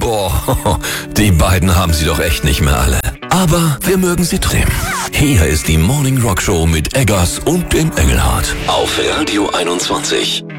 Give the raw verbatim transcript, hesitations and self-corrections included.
Boah, die beiden haben sie doch echt nicht mehr alle. Aber wir mögen sie trotzdem. Hier ist die Morning Rock Show mit Eggers und dem Engelhardt auf Radio einundzwanzig.